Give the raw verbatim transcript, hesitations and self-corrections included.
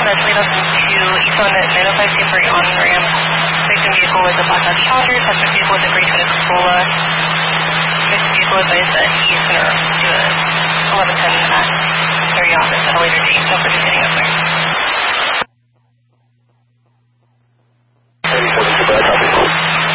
that lead us to East on the nine oh five Seafree on-ramp. Victim vehicle was a Black Dodge Challenger. Suspect vehicle was a Gray Toyota Corolla. Victim vehicle advised that he's going to do a eleven ten at their office at a later date. No further getting up there.